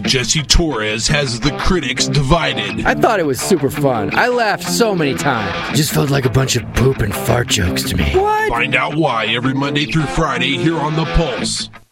Jesse Torres has the critics divided. I thought it was super fun. I laughed so many times. Just felt like a bunch of poop and fart jokes to me. Find out why every Monday through Friday here on The Pulse.